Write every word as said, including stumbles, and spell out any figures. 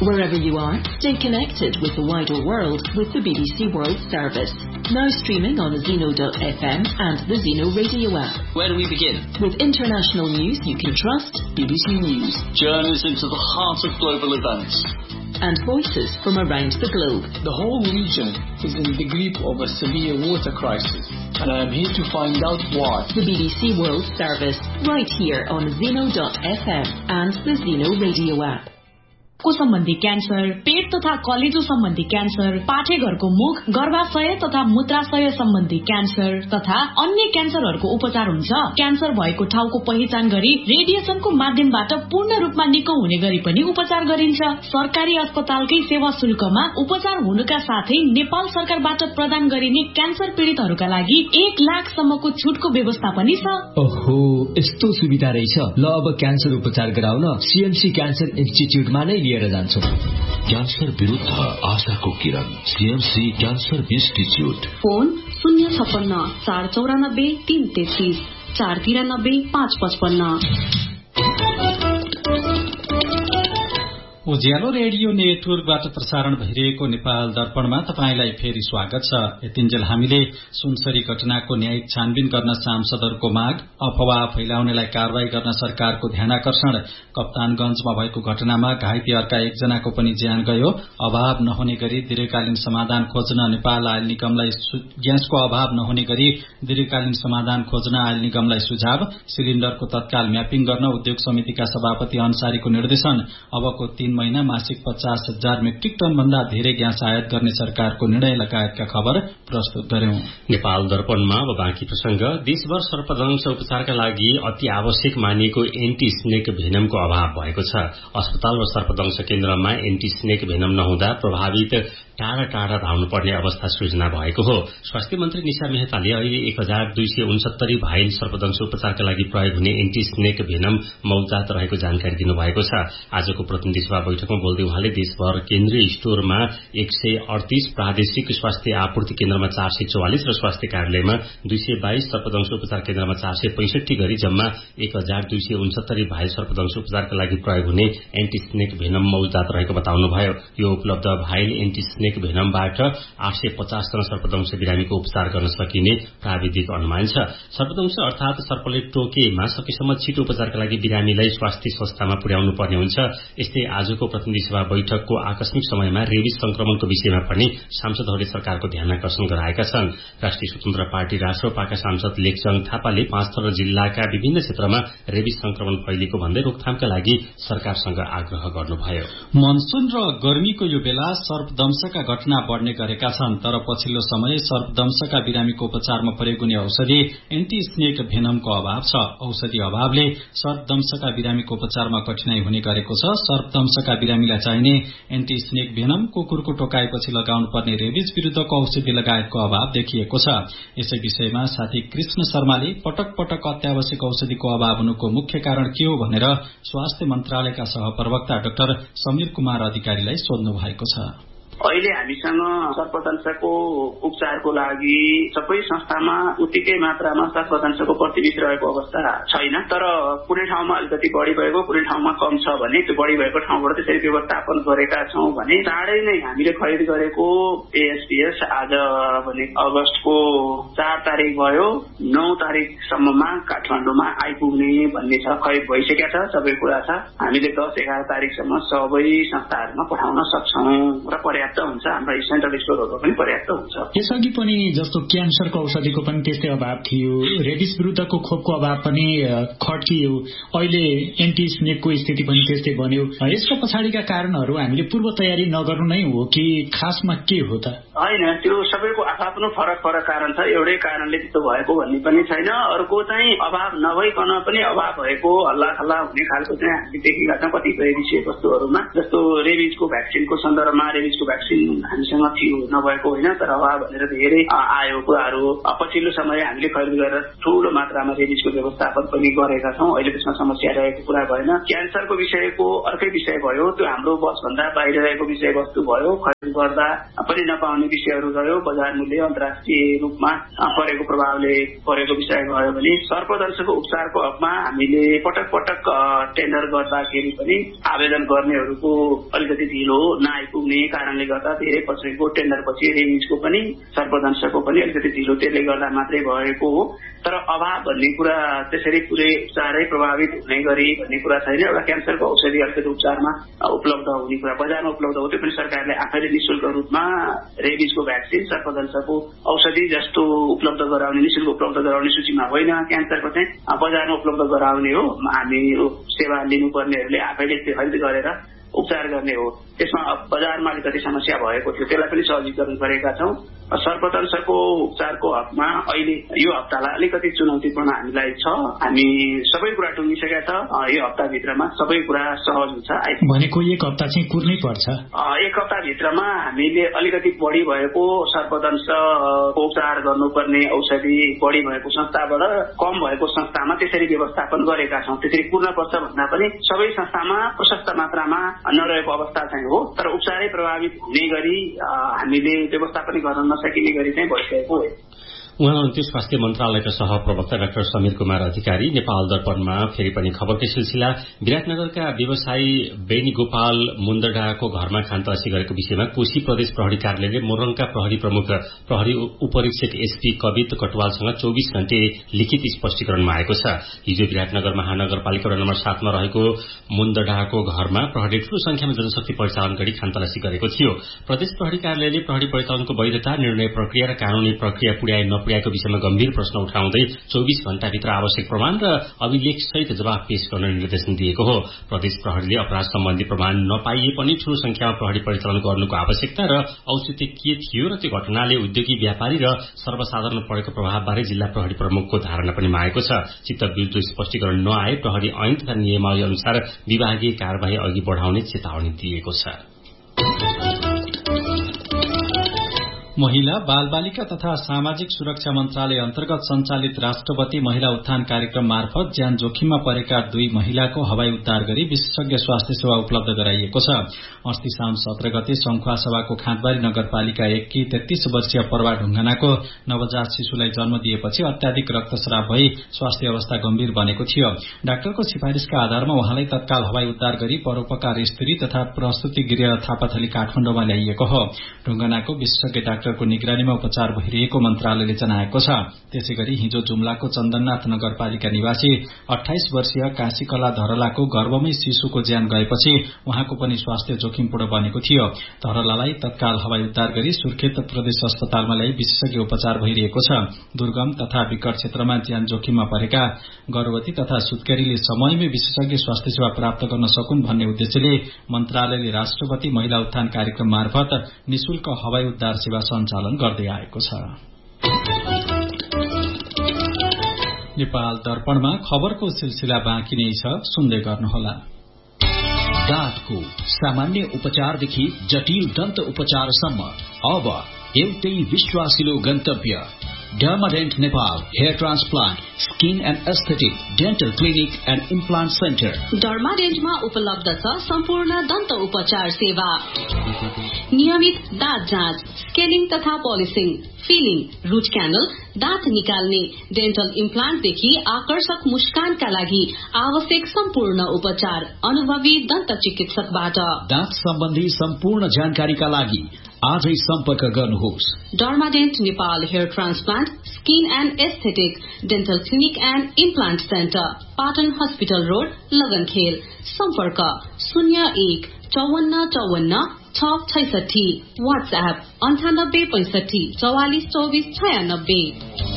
Wherever you are, stay connected with the wider world with the B B C World Service. Now streaming on zeno dot f m and the Zeno Radio app. Where do we begin? With international news you can trust, B B C News. Journeys into the heart of global events. And voices from around the globe. The whole region is in the grip of a severe water crisis, and I am here to find out why. The B B C World Service, right here on zeno dot f m and the Zeno Radio app. को सम्बन्धी cancer, पेट तथा कलेजो सम्बन्धी cancer, पाठेघरको मुख, गर्भाशय तथा मूत्राशय सम्बन्धी क्यान्सर तथा अन्य क्यान्सरहरूको उपचार हुन्छ। क्यान्सर भएको ठाउँको पहिचान गरी रेडिएसनको माध्यमबाट पूर्ण रूपमा निको हुने गरी पनि उपचार गरिन्छ। सरकारी अस्पतालकै सेवा शुल्कमा उपचार हुनुका साथै नेपाल सरकारबाट प्रदान गरिने क्यान्सर पीडितहरूका लागि एक लाख सम्मको छुटको व्यवस्था पनि छ। ओहो, यस्तो सुविधा रहेछ। ल अब क्यान्सर उपचार गराउन सीएमसी क्यान्सर इन्स्टिट्युटमा नै लिएर जान्छौं। क्यान्सर विरुद्ध आशाको किरण, सीएमसी क्यान्सर इन्स्टिट्युट। फोन शून्य छप्पन्न चार चौरानब्बे तीन तेत्तीस चार तिरानब्बे पाँच पचपन्न। उज्यालो रेडियो नेटवर्कबाट प्रसारण भइरहेको नेपाल दर्पणमा तपाईंलाई फेरि स्वागत छ। यतिन्जेल हामीले सुनसरी घटनाको न्यायिक छानबिन गर्न सांसदहरूको माग, अफवाह फैलाउनेलाई कारवाही गर्न सरकारको ध्यानाकर्षण, कप्तानगंजमा भएको घटनामा घाइते अर्का एकजनाको पनि ज्यान गयो, अभाव नहुने गरी दीर्घकालीन समाधान खोज्न नेपाल आयल निगमलाई ग्यासको अभाव नहुने गरी दीर्घकालीन समाधान खोज्न आयल निगमलाई सुझाव, सिलिण्डरको तत्काल म्यापिङ गर्न उद्योग समितिका सभापति अन्सारीको निर्देशन, अबको तीन महिना मासिक पचास हजार मेट्रिक टन भन्दा धेरै ग्यास आयात गर्ने सरकारको निर्णय लगायतका खबर प्रस्तुत गर्यौं। नेपाल दर्पणमा अब बाँकी प्रसंग। देशभर सर्पदंश उपचारका लागि अति आवश्यक मानिएको एन्टी स्नेक भेनमको अभाव भएको छ। अस्पताल र सर्पदंश केन्द्रमा एन्टी स्नेक भेनम नहुँदा प्रभावित टाढा टाढा धाउनुपर्ने अवस्था सृजना भएको हो। स्वास्थ्य मन्त्री निशा मेहताले अहिले एक हजार दुई सय उनसत्तरी भाइल सर्पदंश उपचारका लागि प्रयोग हुने एन्टी स्नेक भेनम मौजात रहेको जानकारी दिनुभएको छ। आजको प्रतिनिधि सभा बैठकमा बोल्दै उहाँले देशभर केन्द्रीय स्टोरमा एक सय अडतीस, प्रादेशिक स्वास्थ्य आपूर्ति केन्द्रमा चार सय चौवालिस र स्वास्थ्य कार्यालयमा दुई सय बाइस, सर्पदंश उपचार केन्द्रमा चार सय पैंसठी गरी जम्मा एक हजार दुई सय उनसत्तरी भाइल सर्पदंश उपचारका लागि प्रयोग हुने एन्टी स्नेक भेनम मौजात रहेको बताउनुभयो। यो उपलब्ध भाइल एन्टी स्नेक भेनमबाट आठ सय पचास जना सर्पदंश बिरामीको उपचार गर्न सकिने प्राविधिक अनुमान छ। सर्पदंश अर्थात सर्पले टोकेमा सकेसम्म छिटो उपचारका लागि बिरामीलाई स्वास्थ्य संस्थामा पुर्याउनु पर्ने हुन्छ। यस्तै आजको प्रतिनिधि सभा बैठकको आकस्मिक समयमा रेबिस संक्रमणको विषयमा पनि सांसदहरूले सरकारको ध्यान आकर्षण गराएका छन्। राष्ट्रिय स्वतन्त्र पार्टी राष्ट्रपाका सांसद लेखचङ थापाले पाँचथर जिल्लाका विभिन्न क्षेत्रमा रेबिस संक्रमण फैलिएको भन्दै रोकथामका लागि सरकारसँग आग्रह गर्नुभयो। मनसून र गर्मीको यो बेला सर्पदंशका घटना बढ़ने गरेका छन्, तर पछिल्लो समय सर्पदंशका बिरामीको उपचारमा प्रयोग हुने औषधि एन्टी स्नेक भेनमको अभाव छ। औषधि अभावले सर्पदंशका बिरामीको उपचारमा कठिनाई हुने गरेको छ। सर्पदंशका बिरामीलाई चाहिने एन्टी स्नेक भेनम, कुकुरको टोकाएपछि लगाउनु पर्ने रेबिज विरुद्धको औषधि लगायतको अभाव देखिएको छ। यसै विषयमा साथी कृष्ण शर्माले पटक पटक अत्यावश्यक औषधिको अभाव हुनुको मुख्य कारण के हो भनेर स्वास्थ्य मन्त्रालयका सहप्रवक्ता डाक्टर समीर कुमार अधिकारीलाई सोध्नु भएको छ। अहिले हामीसँग सर्पदंशको उपचारको लागि सबै संस्थामा उत्तिकै मात्रामा सर्पदंशको प्रतिविधि रहेको अवस्था छैन, तर कुनै ठाउँमा अलिकति बढ़ी भएको, कुनै ठाउँमा कम छ भने त्यो बढ़ी भएको ठाउँबाट त्यसरी व्यवस्थापन गरेका छौं भने चाँडै नै हामीले खरिद गरेको एएसपीएस आज भने अगस्तको चार तारिक भयो, नौ तारिकसम्ममा काठमाडौँमा आइपुग्ने भन्ने छ। खरिद भइसकेका छ, सबै कुरा छ। हामीले दस एघार तारिकसम्म सबै संस्थाहरूमा पठाउन सक्छौं र पर्याप्त हुन्छ। हाम्रो सेन्ट्रल स्टोरहरू पनि पर्याप्त हुन्छ। यसअघि पनि जस्तो क्यान्सरको औषधिको पनि त्यस्तै अभाव थियो, रेबिस विरुद्धको खोपको अभाव पनि खड्कियो, अहिले एन्टी स्नेकको स्थिति पनि त्यस्तै बन्यो। यसको पछाडिका कारणहरू हामीले पूर्व तयारी नगर्नु नै हो कि खासमा के हो त? होइन, त्यो सबैको आफ्नो फरक फरक कारण छ। एउटै कारणले त्यस्तो भएको भन्ने पनि छैन। अर्को चाहिँ अभाव नभइकन पनि अभाव भएको हल्ला खल्ला हुने खालको चाहिँ हामी देखेका छौँ कतिपय विषय वस्तुहरूमा। जस्तो रेबिजको भ्याक्सिनको सन्दर्भमा रेबिजको भ्याक्सिन हामीसँग थियो नभएको होइन, तर अभाव भनेर धेरै आयो कुराहरू। पछिल्लो समय हामीले खरिद गरेर ठूलो मात्रामा रेबिसको व्यवस्थापन पनि गरेका छौँ। अहिले त्यसमा समस्या रहेको कुरा भएन। क्यान्सरको विषयको अर्कै विषय भयो, त्यो हाम्रो बसभन्दा बाहिर रहेको विषयवस्तु भयो। खरिद गर्दा पनि नपाउने विषयहरू रह्यो। बजार मूल्य अन्तर्राष्ट्रिय रूपमा परेको प्रभावले परेको विषय भयो भने सर्पदंशको उपचारको हकमा हामीले पटक पटक टेन्डर गर्दाखेरि पनि आवेदन गर्नेहरूको अलिकति ढिलो नआइपुग्ने कारणले गर्दा धेरै पछिको टेन्डरपछि रेबिसको पनि सर्पदंशको पनि अलिकति ढिलो त्यसले गर्दा मात्रै भएको हो। तर अभाव भन्ने कुरा त्यसरी पुरै उपचारै प्रभावित हुने गरी भन्ने कुरा छैन। एउटा क्यान्सरको औषधि अलिकति उपचारमा उपलब्ध हुने कुरा बजारमा उपलब्ध हो, त्यो पनि सरकारले आफैले निःशुल्क रूपमा रेबिसको भ्याक्सिन सर्पदंशको औषधि जस्तो उपलब्ध गराउने निःशुल्क उपलब्ध गराउने सूचीमा होइन। क्यान्सरको चाहिँ बजारमा उपलब्ध गराउने हो। हामी सेवा लिनुपर्नेहरूले आफैले खरिद गरेर उपचार गर्ने हो। त्यसमा बजारमा अलिकति समस्या भएको थियो, त्यसलाई पनि सहजीकरण गरेका छौँ। सर्पदंशको उपचारको हकमा अहिले यो हप्तालाई अलिकति चुनौतीपूर्ण हामीलाई छ। हामी सबै कुरा टुङ्गिसकेका छ। यो हप्ताभित्रमा सबै कुरा सहज हुन्छ। भनेको एक हप्ता चाहिँ कुर्नै पर्छ। एक हप्ताभित्रमा हामीले अलिकति बढी भएको सर्पदंशको उपचार गर्नुपर्ने औषधि बढी भएको संस्थाबाट कम भएको संस्थामा त्यसरी व्यवस्थापन गरेका छौँ। त्यसरी कुर्न पर्छ भन्दा पनि सबै संस्थामा प्रशस्त मात्रामा नरहेको अवस्था चाहिँ हो। तर उपचारै प्रभावित हुने गरी हामीले व्यवस्थापन गर्न नसकिने गरी चाहिँ भइसकेको हो। उहाँ हुनुहुन्थ्यो स्वास्थ्य मन्त्रालयका सहप्रवक्ता डाक्टर समीर कुमार अधिकारी। नेपाल दर्पणमा फेरि पनि खबरकै सिलसिला। विराटनगरका व्यवसायी बेनी गोपाल मुन्दडाको घरमा खानतलासी गरेको विषयमा कोशी प्रदेश प्रहरी कार्यालयले मोरङका प्रहरी प्रमुख प्रहरी उपरीक्षक एसपी कवित कटवालसँग चौबीस घण्टे लिखित स्पष्टीकरण मागेको छ। हिजो विराटनगर महानगरपालिका वडा नम्बर सातमा रहेको मुन्दडाको घरमा प्रहरीले ठूलो संख्यामा जनशक्ति परिचालन गरी खानतलासी गरेको थियो। प्रदेश प्रहरी कार्यालयले प्रहरी परिचालनको वैधता, निर्णय प्रक्रिया र कानूनी प्रक्रिया पुर्याए पुर्याएको विषयमा गम्भीर प्रश्न उठाउँदै चौबीस घण्टाभित्र आवश्यक प्रमाण र अभिलेख सहित जवाफ पेश गर्न निर्देशन दिएको हो। प्रदेश प्रहरीले अपराध सम्बन्धी प्रमाण नपाइए पनि ठूलो संख्यामा प्रहरी परिचालन गर्नुको आवश्यकता र औचित्य के थियो र त्यो घटनाले उद्योगी व्यापारी र सर्वसाधारण परेको प्रभावबारे जिल्ला प्रहरी प्रमुखको धारणा पनि मागेको छ। चित्तविरुद्ध स्पष्टीकरण नआए प्रहरी ऐन तथा नियमावली अनुसार विभागीय कार्यवाही अघि बढ़ाउने चेतावनी दिएको छ। महिला बाल बालिका तथा सामाजिक सुरक्षा मन्त्रालय अन्तर्गत सञ्चालित राष्ट्रपति महिला उत्थान कार्यक्रम मार्फत ज्यान जोखिममा परेका दुई महिलाको हवाई उद्धार गरी विशेषज्ञ स्वास्थ्य सेवा उपलब्ध गराइएको छ। अस्ति साउन सत्र गते संखुवा सभाको खाँदबारी नगरपालिका एक की तेत्तीस वर्षीय पर्वा ढुङ्गानाको नवजात शिशुलाई जन्म दिएपछि अत्याधिक रक्तस्राव भई स्वास्थ्य अवस्था गम्भीर बनेको थियो। डाक्टरको सिफारिशका आधारमा उहाँलाई तत्काल हवाई उद्धार गरी परोपकार स्त्री तथा प्रस्तुति गृह थापाथली काठमाडौँमा ल्याइएको हो। ढुङ्गानाको विशेषज्ञ डाक्टरको निगरानीमा उपचार भइरहेको मन्त्रालयले जनाएको छ। त्यसैगरी हिजो जुम्लाको चन्दननाथ नगरपालिका निवासी अठाइस वर्षीय काशीकला धरलाको गर्भमै शिशुको ज्यान गएपछि उहाँको पनि स्वास्थ्य जोखिमपूर्ण बनेको थियो। धरलालाई तत्काल हवाई उद्धार गरी सुर्खेत प्रदेश अस्पतालमा ल्याई विशेषज्ञ उपचार भइरहेको छ। दुर्गम तथा विकट क्षेत्रमा ज्यान जोखिममा परेका गर्भवती तथा सुत्केरीले समयमै विशेषज्ञ स्वास्थ्य सेवा प्राप्त गर्न सकुन् भन्ने उद्देश्यले मन्त्रालयले राष्ट्रपति महिला उत्थान कार्यक्रम मार्फत निशुल्क हवाई उद्धार सेवा सञ्चालन गर्दै आएको छ। नेपाल दर्पणमा खबरको सिलसिला बाँकी नै छ, सुन्दै गर्नुहोला। दाँतको सामान्य उपचारदेखि जटिल दन्त उपचारसम्म अब एउटै विश्वासिलो गन्तव्य डर्माडेन्ट Nepal hair transplant skin and aesthetic dental clinic and implant centre. डर्माडेन्टमा उपलब्ध छ सम्पूर्ण दन्त उपचार सेवा, नियमित दाँत जाँच, स्केलिङ तथा पोलिसिङ, फिलिङ, रूट क्यानल, दाँत निकाल्ने, डेन्टल इम्प्लान्टदेखि आकर्षक मुस्कानका लागि आवश्यक सम्पूर्ण उपचार अनुभवी दन्त चिकित्सकबाट। दाँत सम्बन्धी सम्पूर्ण जानकारीका लागि आजै सम्पर्क गर्नुहोस्। डर्माडेन्ट Nepal hair transplant skin and aesthetic dental clinic and implant centre, Patan hospital road, लगनखेल। सम्पर्क शून्य एक चौवन्न चौवन्न छ छैसठी। वाट्सएप अन्ठानब्बे पैंसठी चौवालिस चौबिस छयानब्बे।